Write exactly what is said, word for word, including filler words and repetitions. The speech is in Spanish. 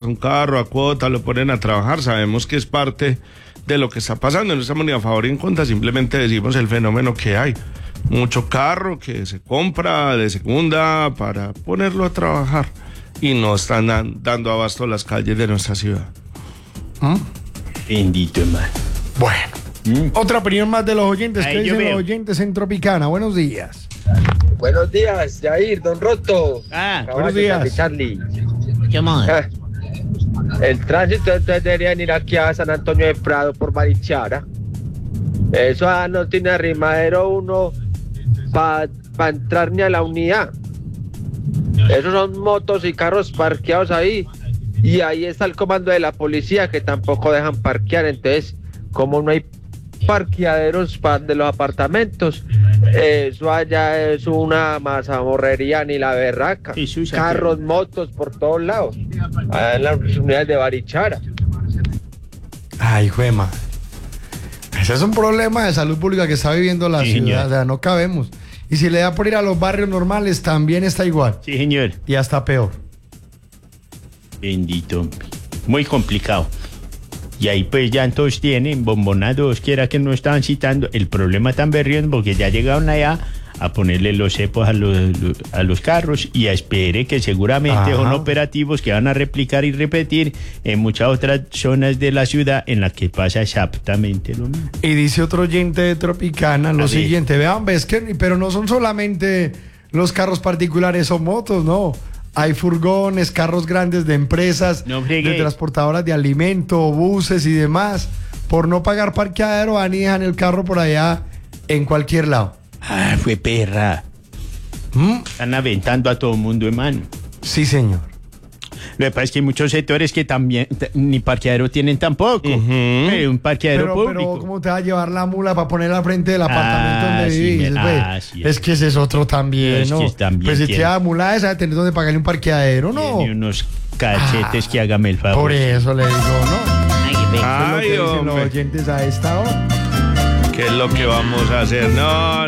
un carro a cuota, lo ponen a trabajar, sabemos que es parte de lo que está pasando, no estamos ni a favor ni en contra, simplemente decimos el fenómeno que hay. Mucho carro que se compra de segunda para ponerlo a trabajar y no están dan, dando abasto a las calles de nuestra ciudad. ¿Mm? Bendito, hermano. Bueno, mm. otra opinión más de los oyentes. Ahí ¿Qué dicen veo. los oyentes en Tropicana? Buenos días. Buenos días, Jair, Don Roto. Ah, Caballo, buenos días. Santi Charlie. ¿qué más? Ah, el tránsito entonces deberían ir aquí a San Antonio de Prado por Barichara. Eso ah, no tiene arrimadero uno para pa entrar ni a la unidad. Esos son motos y carros parqueados ahí. Y ahí está el comando de la policía que tampoco dejan parquear. Entonces, como no hay parqueaderos pa, de los apartamentos, eso allá es una mazamorrería ni la berraca. Sí, sí, Carros, motos por todos lados. Allá en las unidades de Barichara. Ay, juema. Ese es un problema de salud pública que está viviendo la Sí, ciudad. señor. O sea, no cabemos. Y si le da por ir a los barrios normales, también está igual. Sí, señor. Y hasta peor. Bendito. Muy complicado. Y ahí pues ya todos tienen bombonados, quiera que no estaban citando. El problema tan berrión porque ya llegaron allá a ponerle los cepos a los, a los carros y a espere que seguramente Ajá. son operativos que van a replicar y repetir en muchas otras zonas de la ciudad en las que pasa exactamente lo mismo. Y dice otro oyente de Tropicana lo A ver. siguiente. Vean, ves que, pero no son solamente los carros particulares o motos, no. Hay furgones, carros grandes de empresas, No friegue. de transportadoras de alimento, buses y demás. Por no pagar parqueadero, van y dejan el carro por allá en cualquier lado. Ah, fue perra. ¿Mm? Están aventando a todo el mundo, hermano. Sí, señor. Lo que pasa es que hay muchos sectores que también t- ni parqueadero tienen tampoco. Ujú. Eh, un parqueadero Pero, público. pero, ¿cómo te va a llevar la mula para ponerla al frente del apartamento Ah, donde sí, vivís? me- Pues, ah, sí, es que ese es otro también, Es ¿no? que también Pues si tiene- te da mula esa, tener donde pagarle un parqueadero, ¿no? Tiene unos cachetes que hágame el favor. Por eso le digo, ¿no? Ay, qué pena. Eso es lo que Ay, dicen los hombre. oyentes a esta hora. ¿Qué es lo que vamos a hacer? No,